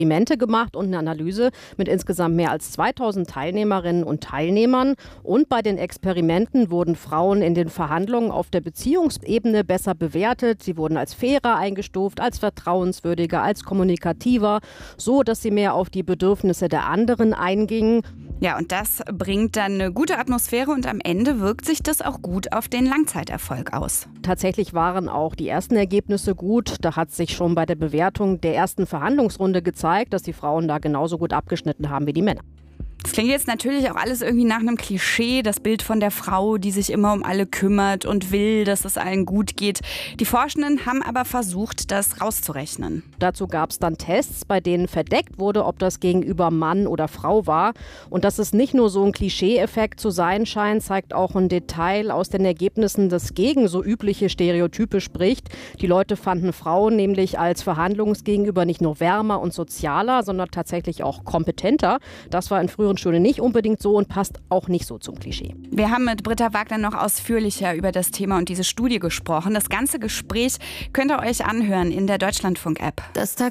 Experimente gemacht und eine Analyse mit insgesamt mehr als 2000 Teilnehmerinnen und Teilnehmern. Und bei den Experimenten wurden Frauen in den Verhandlungen auf der Beziehungsebene besser bewertet. Sie wurden als fairer eingestuft, als vertrauenswürdiger, als kommunikativer, so dass sie mehr auf die Bedürfnisse der anderen eingingen. Ja, und das bringt dann eine gute Atmosphäre und am Ende wirkt sich das auch gut auf den Langzeiterfolg aus. Tatsächlich waren auch die ersten Ergebnisse gut. Da hat sich schon bei der Bewertung der ersten Verhandlungsrunde gezeigt, dass die Frauen da genauso gut abgeschnitten haben wie die Männer. Das klingt jetzt natürlich auch alles irgendwie nach einem Klischee, das Bild von der Frau, die sich immer um alle kümmert und will, dass es allen gut geht. Die Forschenden haben aber versucht, das rauszurechnen. Dazu gab es dann Tests, bei denen verdeckt wurde, ob das Gegenüber Mann oder Frau war. Und dass es nicht nur so ein Klischee-Effekt zu sein scheint, zeigt auch ein Detail aus den Ergebnissen, das gegen so übliche Stereotype spricht. Die Leute fanden Frauen nämlich als Verhandlungsgegenüber nicht nur wärmer und sozialer, sondern tatsächlich auch kompetenter. Das war in früheren Studien nicht unbedingt so und passt auch nicht so zum Klischee. Wir haben mit Britta Wagner noch ausführlicher über das Thema und diese Studie gesprochen. Das ganze Gespräch könnt ihr euch anhören in der Deutschlandfunk-App. Das